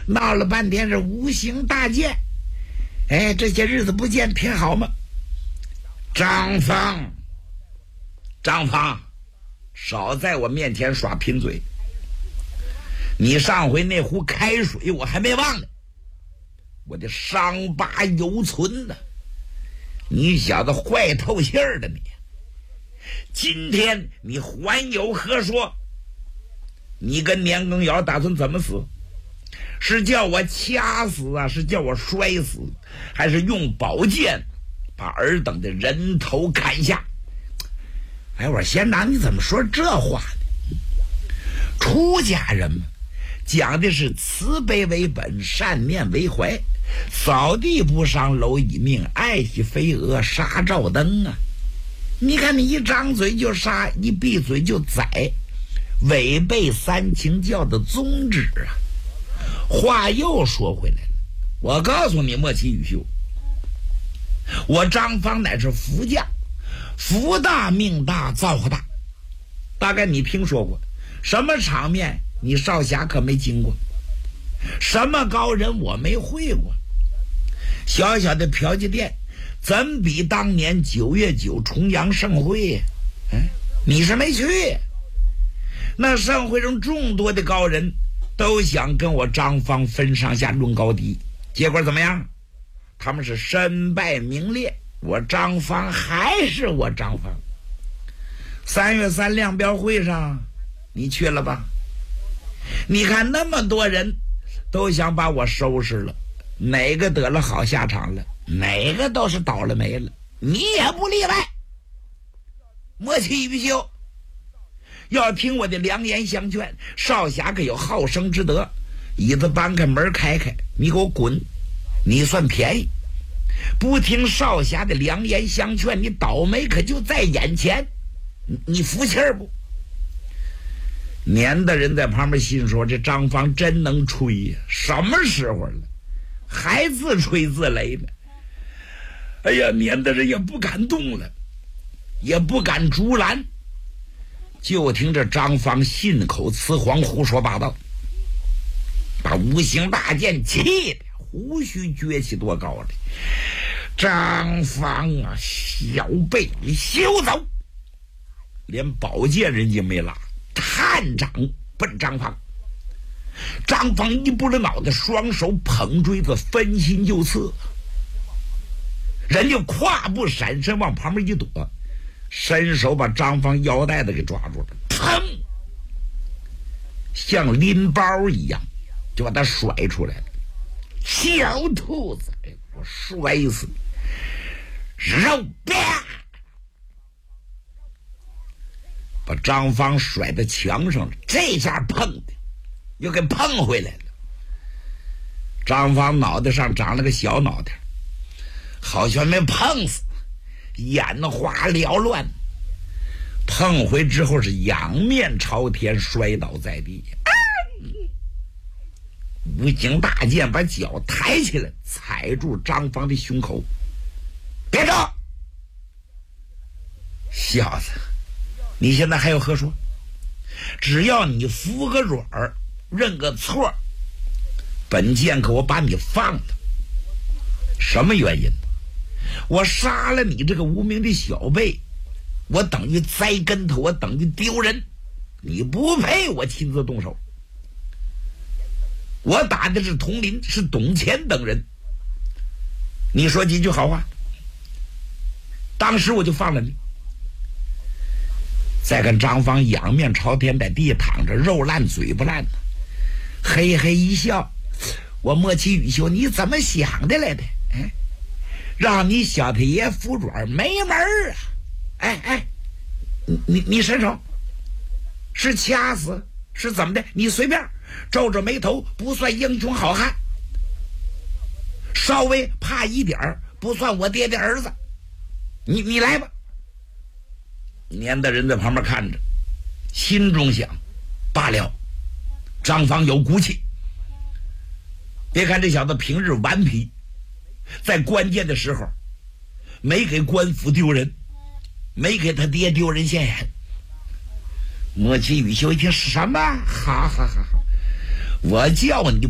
闹了半天是无形大剑。哎，这些日子不见挺好吗？张芳，少在我面前耍贫嘴。你上回那壶开水我还没忘呢，我的伤疤犹存呢。你小子坏透气儿的你，今天你还有何说？你跟年羹尧打算怎么死？是叫我掐死啊，是叫我摔死，还是用宝剑把尔等的人头砍下？哎，我说县长你怎么说这话呢？出家人嘛，讲的是慈悲为本，善念为怀，扫地不伤蝼蚁命，爱惜飞蛾杀照灯啊！你看你一张嘴就杀，一闭嘴就宰，违背三清教的宗旨啊！话又说回来了，我告诉你莫奇宇秀，我张芳乃是福将，福大命大造化大，大概你听说过，什么场面你少侠可没经过，什么高人我没会过。小小的嫖妓店怎比当年9月9重阳盛会呀？你是没去。那盛会中众多的高人都想跟我张芳分上下论高低，结果怎么样？他们是身败名裂，我张芳还是我张芳。3月3亮标会上你去了吧？你看那么多人都想把我收拾了，哪个得了好下场了？哪个都是倒了霉了，你也不例外。莫奇宇秀，要听我的良言相劝，少侠可有好生之德。椅子搬开，门开开，你给我滚！你算便宜。不听少侠的良言相劝，你倒霉可就在眼前。你服气儿不？年的人在旁边心说，这张芳真能吹呀，什么时候了还自吹自擂呢？哎呀，年的人也不敢动了，也不敢竹篮，就听这张芳信口雌黄，胡说八道，把无形大剑气的胡须撅起多高了。张芳啊，小辈你休走！连宝剑人家没拉，探掌奔张芳。张芳一拨了脑袋，双手捧锥子，分心就刺。人家跨步闪身往旁边一躲，伸手把张芳腰带子给抓住了，砰！像拎包一样就把他甩出来了。小兔子，我摔死你！肉啪！把张芳甩到墙上了，这下碰的又给碰回来了。张芳脑袋上长了个小脑袋，好像没碰死，眼花缭乱。碰回之后是仰面朝天摔倒在地。无形大剑把脚抬起来，踩住张芳的胸口。别动！小子，你现在还有何说？只要你服个软儿，认个错，本剑可我把你放了。什么原因？我杀了你这个无名的小辈，我等于栽跟头，我等于丢人，你不配我亲自动手。我打的是佟林，是董乾等人，你说几句好话，当时我就放了你。再跟张芳仰面朝天在地躺着，肉烂嘴不烂，嘿嘿一笑。我莫奇宇秀，你怎么想的来的？让你小太爷服软没门啊！你伸手，是掐死是怎么的？你随便，皱着眉头不算英雄好汉，稍微怕一点不算我爹的儿子。你来吧。年的人在旁边看着，心中想：罢了，张芳有骨气。别看这小子平日顽皮，在关键的时候没给官府丢人，没给他爹丢人现眼。莫奇宇秀一听什么？好，我叫你